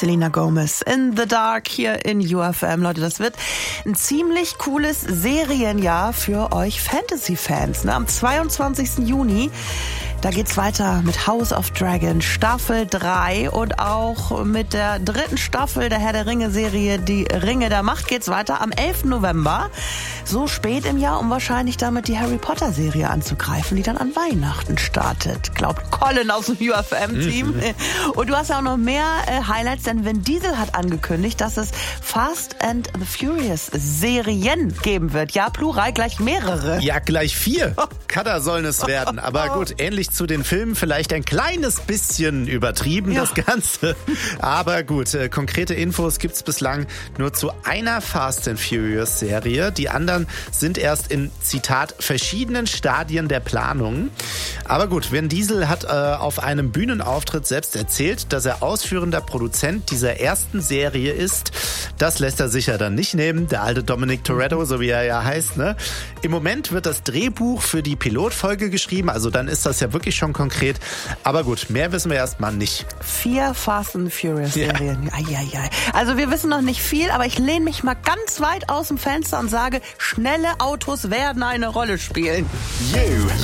Selena Gomez in the Dark hier in UFM. Leute, das wird ein ziemlich cooles Serienjahr für euch Fantasy-Fans. Am 22. Juni, da geht's weiter mit House of Dragon Staffel 3 und auch mit der 3. Staffel der Herr der Ringe-Serie Die Ringe der Macht geht's weiter am 11. November. So spät im Jahr, um wahrscheinlich damit die Harry Potter-Serie anzugreifen, die dann an Weihnachten startet. Glaubt Colin aus dem UFM-Team. Und du hast ja auch noch mehr Highlights, denn Vin Diesel hat angekündigt, dass es Fast and the Furious Serien geben wird. Ja, Plural, gleich mehrere. Ja, gleich 4. Cutter sollen es werden. Aber gut, ähnlich zu den Filmen, vielleicht ein kleines bisschen übertrieben, das Ganze. Aber gut, konkrete Infos gibt's bislang nur zu einer Fast and Furious Serie. Die anderen sind erst in, Zitat, verschiedenen Stadien der Planung. Aber gut, Vin Diesel hat auf einem Bühnenauftritt selbst erzählt, dass er ausführender Produzent dieser ersten Serie ist. Das lässt er sicher dann nicht nehmen, der alte Dominic Toretto, so wie er ja heißt. Ne? Im Moment wird das Drehbuch für die Pilotfolge geschrieben, also dann ist das ja wirklich schon konkret. Aber gut, mehr wissen wir erstmal nicht. 4 Fast and Furious Serien. Ja. Also wir wissen noch nicht viel, aber ich lehne mich mal ganz weit aus dem Fenster und sage, schnelle Autos werden eine Rolle spielen.